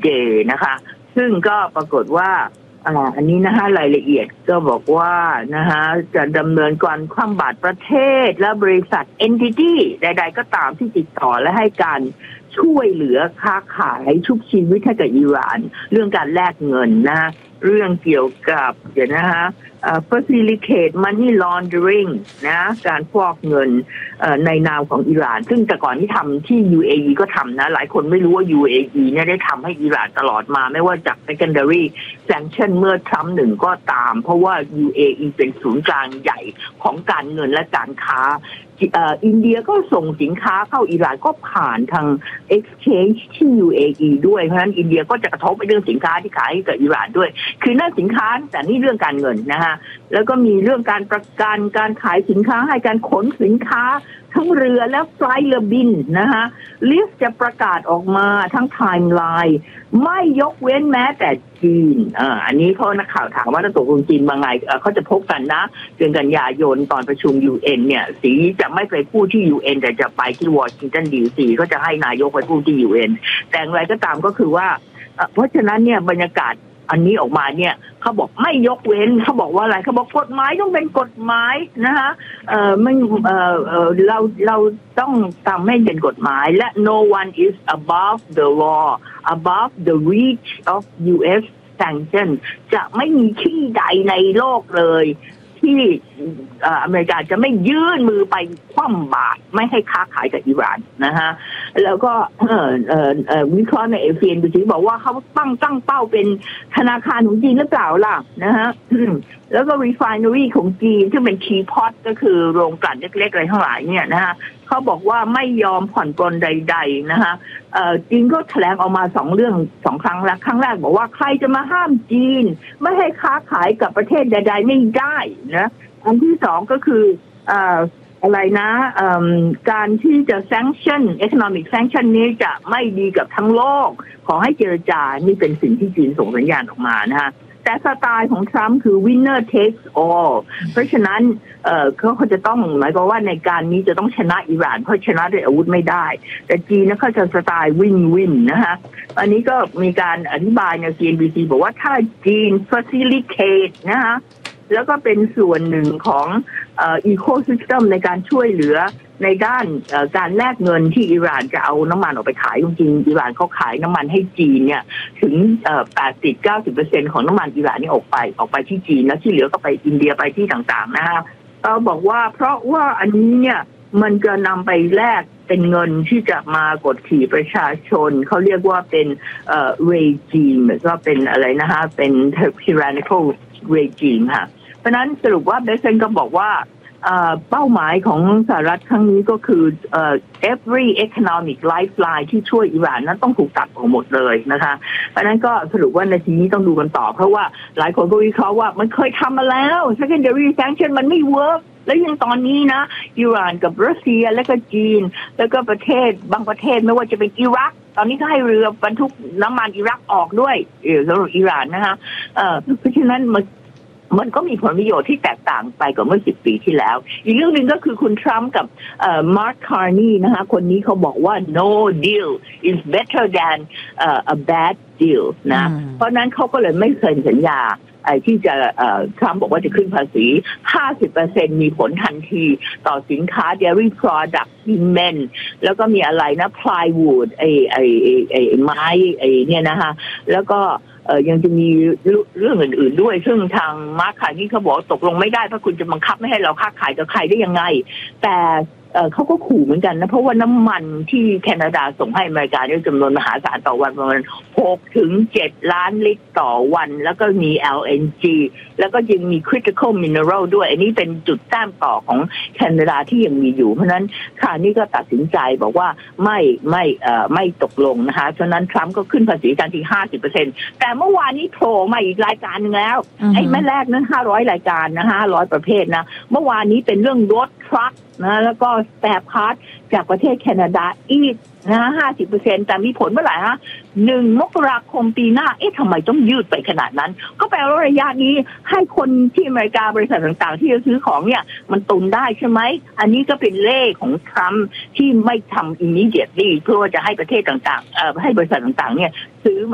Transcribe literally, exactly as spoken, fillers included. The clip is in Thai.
Day นะคะซึ่งก็ปรากฏว่าอันนี้นะคะรายละเอียดก็บอกว่านะคะจะดำเนินการคว่ำบาตรประเทศและบริษัท entity ใดๆก็ตามที่ติดต่อและให้การช่วยเหลือค้าขายชุบชีวิตให้กับอิหร่านเรื่องการแลกเงินนะเรื่องเกี่ยวกับเดี๋ยวนะคะ facilitate money laundering นะการฟอกเงินในนามของอิหร่านซึ่งแต่ก่อนที่ทำที่ ยู เอ อี ก็ทำนะหลายคนไม่รู้ว่า ยู เอ อี เนี่ยได้ทำให้อิหร่านตลอดมาไม่ว่าจาก secondary sanction เมื่อทรัมป์หนึ่งก็ตามเพราะว่า ยู เอ อี เป็นศูนย์กลางใหญ่ของการเงินและการค้าอินเดียก็ส่งสินค้าเข้าอิหร่านก็ผ่านทาง exchange ที่ ยู เอ อี ด้วยเพราะฉะนั้นอินเดียก็จะกระทบไปเรื่องสินค้าที่ขายให้กับอิหร่านด้วยคือนั่นสินค้าแต่นี่เรื่องการเงินนะฮะแล้วก็มีเรื่องการประกันการขายสินค้าให้การขนสินค้าทั้งเรือและไฟล์เรือบินนะฮะลิสต์จะประกาศออกมาทั้งไทม์ไลน์ไม่ยกเว้นแม้แต่จีนอ่าอันนี้เพราะนักข่าวถามว่าถ้าตกลงจีนมาไงเขาจะพบกันนะเดือนกันยายนตอนประชุม ยู เอ็น เนี่ยสีจะไม่ไปพูดที่ ยู เอ็น แต่จะไปที่วอชิงตันดีซีก็จะให้นายกไปพูดที่ ยู เอ็น แต่อย่างไรก็ตามก็คือว่าเพราะฉะนั้นเนี่ยบรรยากาศอันนี้ออกมาเนี่ยเขาบอกไม่ยกเว้นเขาบอกว่าอะไรเขาบอกกฎหมายต้องเป็นกฎหมายนะคะเอ่อไม่เอ่อเอ่อเราเราต้องทำให้เป็นกฎหมายและ no one is above the law above the reach of ยู เอส sanction จะไม่มีที่ใดในโลกเลยที่อเมริกาจะไม่ยื่นมือไปคว่ำบาตรไม่ให้ค้าขายกับอิหร่านนะฮะแล้วก็วิเคราะห์ในเอฟเอ็นดูสิบอกว่าเขาตั้งตั้งเป้าเป็นธนาคารของจีนหรือเปล่าล่ะนะฮะแล้วก็ refinery ของจีนซึ่งเป็น teapot ก็คือโรงกลั่นเล็กๆอะไรทั้งหลายเนี่ยนะฮะเขาบอกว่าไม่ยอมผ่อนปลนใดๆนะคะจีนก็แถลงออกมาสองเรื่องสองครั้งแล้วครั้งแรกบอกว่าใครจะมาห้ามจีนไม่ให้ค้าขายกับประเทศใดๆไม่ได้นะอันที่สองก็คืออะไรนะการที่จะ sanction economic sanction นี้จะไม่ดีกับทั้งโลกขอให้เจรจานี่เป็นสิ่งที่จีนส่งสัญญาณออกมานะคะแต่สไตล์ของทรัมป์คือ winner takes all เพราะฉะนั้นเอ่อเขาเขาจะต้องหมายความว่าในการนี้จะต้องชนะอิหร่านเพราะชนะด้วยอาวุธไม่ได้แต่จีนนะเขาจะสไตล์ win win นะคะอันนี้ก็มีการอธิบายใน ซี เอ็น บี ซี บอกว่าถ้าจีน facilitate นะคะแล้วก็เป็นส่วนหนึ่งของเอ่อ ecosystem ในการช่วยเหลือในด้านการแลกเงินที่อิหร่านจะเอาน้ำมันออกไปขายจริงๆอิหร่านเขาขายน้ำมันให้จีนเนี่ยถึง แปดสิบถึงเก้าสิบเปอร์เซ็นต์ ของน้ำมันอิหร่านนี่ออกไปออกไปที่จีนแล้วที่เหลือก็ไปอินเดียไปที่ต่างๆนะฮะเราบอกว่าเพราะว่าอันนี้เนี่ยมันจะนำไปแลกเป็นเงินที่จะมากดขี่ประชาชนเขาเรียกว่าเป็นเอ่อ regime ก็เป็นอะไรนะฮะเป็น tyrannical regime ค่ะเพราะนั้นสรุปว่าเบสเซนก็บอกว่าเป้าหมายของสหรัฐครั้งนี้ก็คือ every economic lifeline ที่ช่วยอิหร่านนั้นต้องถูกตัดออกหมดเลยนะคะเพราะนั้นก็สรุปว่าในทีนี้ต้องดูกันต่อเพราะว่าหลายคนก็วิเคราะห์ว่ามันเคยทำมาแล้ว secondary sanction มันไม่เวิร์กแล้วยังตอนนี้นะอิหร่านกับรัสเซียและก็จีนแล้วก็ประเทศบางประเทศไม่ว่าจะเป็นอิรักตอนนี้ก็ให้เรือบรรทุกน้ำมันอิรักออกด้วยเออสำหรับอิหร่านนะคะเพราะฉะนั้นมันมันก็มีผลประโยชน์ที่แตกต่างไปกว่าเมื่อสิบปีที่แล้วอีกเรื่องหนึ่งก็คือคุณทรัมป์กับมาร์ค คาร์นีนะคะคนนี้เขาบอกว่า no deal is better than a bad deal นะเพราะนั้นเขาก็เลยไม่เซ็นสัญญาที่จะทรัมป์บอกว่าจะขึ้นภาษี ห้าสิบเปอร์เซ็นต์ มีผลทันทีต่อสินค้า dairy product ซีเมนต์แล้วก็มีอะไรนะ plywood ไอ้ไอ้ไอ้ไม้ไอ้เนี่ยนะคะแล้วก็เอ่อยังจะมีเรื่องอื่นๆด้วยซึ่งทางมาร์ค คาร์นีเขาบอกตกลงไม่ได้เพราะคุณจะบังคับไม่ให้เราค้าขายกับใครได้ยังไงแต่เขาก็ขู่เหมือนกันนะเพราะว่าน้ำมันที่แคนาดาส่งให้อเมริกาเนี่ยจำนวนมหาศาลต่อวันประมาณหกถึงเจ็ดล้านลิตรต่อวันแล้วก็มี แอล เอ็น จี แล้วก็ยังมี critical mineral ด้วยอันนี้เป็นจุดแต้มต่อของแคนาดาที่ยังมีอยู่เพราะนั้นค่ะนี่ก็ตัดสินใจบอกว่าไม่ไม่เอ่อไม่ตกลงนะคะฉะนั้นทรัมป์ก็ขึ้นภาษีทันที ห้าสิบเปอร์เซ็นต์ แต่เมื่อวานนี้โผล่มาอีกรายการนึงแล้วไอ้แม่แรกนั้นห้าร้อยรายการนะห้าร้อยประเภทนะเมื่อวานนี้เป็นเรื่องรถทรัคนะแล้วก็สแปร์พาร์ทจากประเทศแคนาดาอีกนะห้าสิบเปอร์เซ็นต์แต่มีผลเมื่อไหร่ฮะหนึ่งมกราคมปีหน้าเอ๊ะทำไมต้องยืดไปขนาดนั้นก็แปลว่าระยะนี้ให้คนที่อเมริกาบริษัทต่างๆที่จะซื้อของเนี่ยมันตุนได้ใช่ไหมอันนี้ก็เป็นเล่ห์ของทรัมป์ที่ไม่ทำ immediately เพื่อจะให้ประเทศต่างๆเอ่อให้บริษัทต่างๆเนี่ยซื้อ